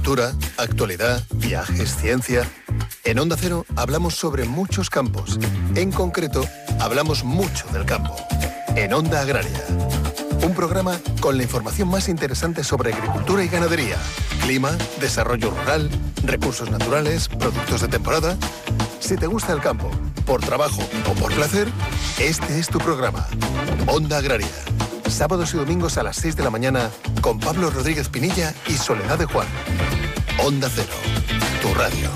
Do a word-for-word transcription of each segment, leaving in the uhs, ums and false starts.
cultura, actualidad, viajes, ciencia. En Onda Cero hablamos sobre muchos campos. En concreto, hablamos mucho del campo. En Onda Agraria. Un programa con la información más interesante sobre agricultura y ganadería, clima, desarrollo rural, recursos naturales, productos de temporada. Si te gusta el campo, por trabajo o por placer, este es tu programa. Onda Agraria. Sábados y domingos a las seis de la mañana con Pablo Rodríguez Pinilla y Soledad de Juan. Onda Cero, tu radio.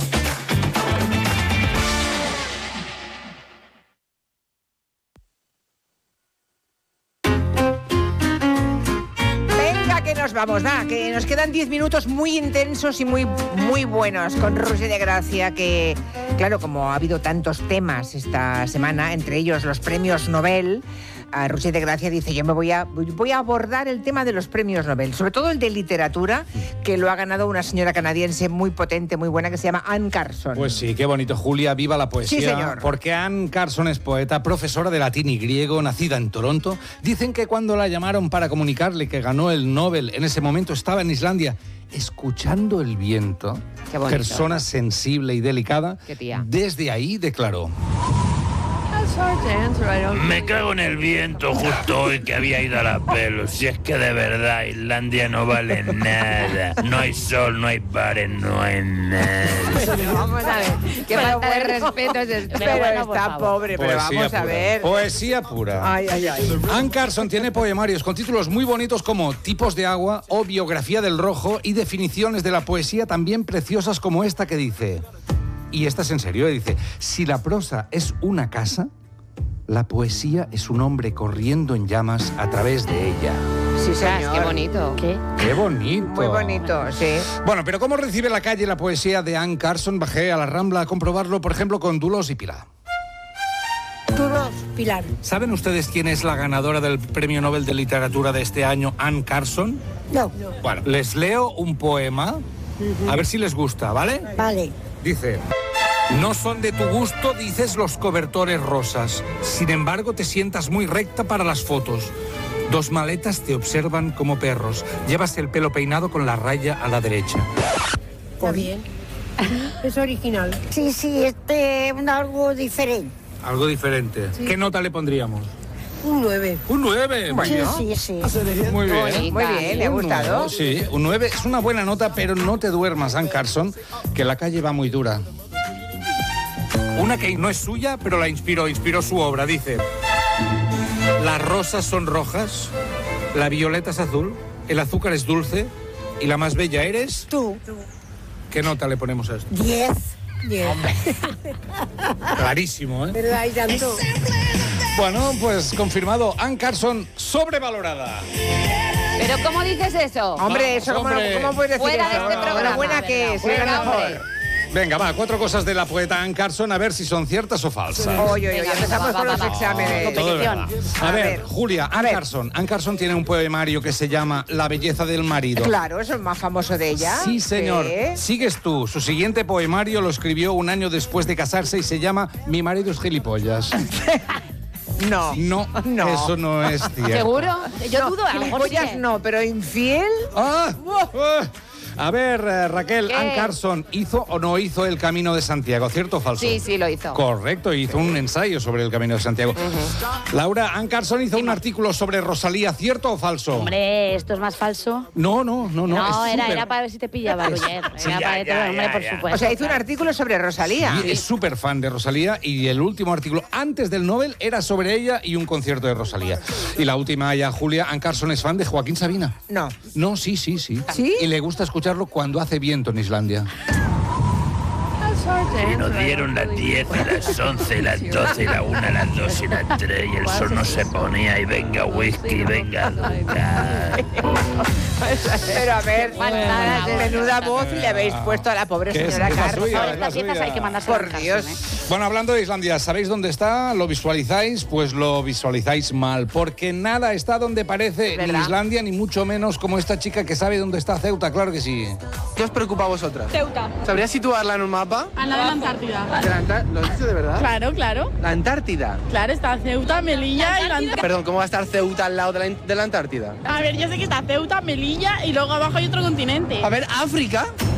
Venga, que nos vamos, va, que nos quedan diez minutos muy intensos y muy, muy buenos con Roger de Gracia, que, claro, como ha habido tantos temas esta semana, entre ellos los premios Nobel, a Roger de Gracia dice, yo me voy a, voy a abordar el tema de los premios Nobel, sobre todo el de literatura, que lo ha ganado una señora canadiense muy potente, muy buena, que se llama Anne Carson. Pues sí, qué bonito, Julia, viva la poesía. Sí, señor. Porque Anne Carson es poeta, profesora de latín y griego, nacida en Toronto. Dicen que cuando la llamaron para comunicarle que ganó el Nobel, en ese momento estaba en Islandia, escuchando el viento. Qué bonito. Persona sensible y delicada. Qué tía. Desde ahí declaró: me cago en el viento justo hoy que había ido a la pelo. Si es que de verdad Islandia no vale nada. No hay sol, no hay bares, no hay nada. Vamos a ver, qué Pero falta de bueno, respeto es esto. pero Pero bueno, por está favor. pobre, pero vamos a pura. ver. Poesía pura. Ay, ay, ay. Anne Carson tiene poemarios con títulos muy bonitos como Tipos de agua o Biografía del rojo y definiciones de la poesía también preciosas como esta que dice, y esta es en serio, dice, si la prosa es una casa, la poesía es un hombre corriendo en llamas a través de ella. Sí, señor. Qué bonito. ¿Qué? ¡Qué bonito! Muy bonito, sí. Bueno, pero ¿cómo recibe la calle la poesía de Anne Carson? Bajé a la Rambla a comprobarlo, por ejemplo, con Dulos y Pilar. Dulos, Pilar. ¿Saben ustedes quién es la ganadora del Premio Nobel de Literatura de este año, Anne Carson? No. Bueno, les leo un poema, a ver si les gusta, ¿vale? Vale. Dice: no son de tu gusto, dices, los cobertores rosas. Sin embargo, te sientas muy recta para las fotos. Dos maletas te observan como perros. Llevas el pelo peinado con la raya a la derecha. Está bien. Es original. Sí, sí, este es algo diferente. Algo diferente. ¿Qué nota le pondríamos? Un nueve. Un nueve. Bueno, Sí, sí, sí. muy bien. Bonita. Muy bien, le ha Un gustado. nueve, sí, un nueve es una buena nota, pero no te duermas, Anne Carson, que la calle va muy dura. Una que no es suya, pero la inspiró, inspiró su obra. Dice: las rosas son rojas, la violeta es azul, el azúcar es dulce y la más bella eres... Tú. ¿Qué nota le ponemos a esto? Diez. Diez. Clarísimo, ¿eh? ¿Verdad? Y tanto. Bueno, pues confirmado, Anne Carson sobrevalorada. ¿Pero cómo dices eso? Hombre, Vamos, eso, ¿cómo, hombre. ¿cómo puedes decir Fuera de eso? este programa. Lo buena que es, es Fuera, la mejor. hombre. Venga, va, cuatro cosas de la poeta Anne Carson, a ver si son ciertas o falsas. Oye, oye, Venga, empezamos va, con va, los va. exámenes. Todo es verdad. A, A ver, ver, Julia, a Anne ver. Carson. Anne Carson tiene un poemario que se llama La belleza del marido. Claro, eso es el más famoso de ella. Sí, señor. Sí. Sigues tú. Su siguiente poemario lo escribió un año después de casarse y se llama Mi marido es gilipollas. No. No, No. eso no es cierto. ¿Seguro? Yo No, dudo, a lo mejor gilipollas sí. no, pero infiel. ¡Ah! ¡Ah! A ver, eh, Raquel, ¿Qué? Anne Carson, ¿hizo o no hizo el Camino de Santiago? ¿Cierto o falso? Sí, sí, lo hizo. Correcto, hizo un ensayo sobre el Camino de Santiago. Laura, Anne Carson hizo un artículo sobre Rosalía, ¿cierto o falso? Hombre, esto es más falso. No, no, no, no. No, es era, súper- era para ver si te pillaba, Roger. Sí, Era ya, para ya, hombre, ya, por ya. supuesto. O sea, hizo un claro. artículo sobre Rosalía. Y es súper fan de Rosalía y el último artículo antes del Nobel era sobre ella y un concierto de Rosalía. Y la última ya, Julia, Anne Carson es fan de Joaquín Sabina. No. No, sí, sí, sí. ¿Sí? Y le gusta escucharlo cuando hace viento en Islandia. Y nos dieron las diez, las once, las doce, la una, las dos y las tres y el sol no se ponía y venga whisky, venga Luca. Pero a ver, Bueno, menuda voz le habéis puesto a la pobre Que es- señora es la Carson. suya, Ahora es la estas piezas suya. hay que mandarse Por Dios. Bueno, hablando de Islandia, ¿sabéis dónde está? ¿Lo visualizáis? Pues lo visualizáis mal, porque nada está donde parece, ni ¿Verdad? Islandia, ni mucho menos como esta chica que sabe dónde está Ceuta, claro que sí. ¿Qué os preocupa a vosotras? Ceuta, ¿Sabrías situarla en un mapa? al lado de la Antártida. ¿De la Antá- ¿Lo has dicho de verdad? Claro, claro. La Antártida. Claro, está Ceuta, Melilla y la Antártida. Perdón, ¿cómo va a estar Ceuta al lado de la, de la Antártida? A ver, yo sé que está Ceuta, Melilla y luego abajo hay otro continente. A ver, África.